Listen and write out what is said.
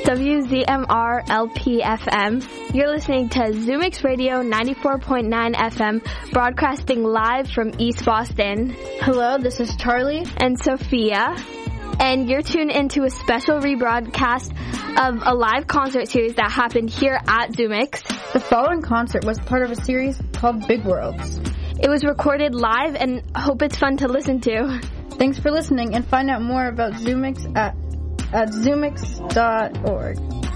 WZMR LP-FM. You're listening to Zoomix Radio 94.9 FM, broadcasting live from East Boston. Hello, this is Charlie. And Sophia. And you're tuned into a special rebroadcast of a live concert series that happened here at Zoomix. The following concert was part of a series called Big Worlds. It was recorded live and hope it's fun to listen to. Thanks for listening, and find out more about Zoomix at zoomix.org.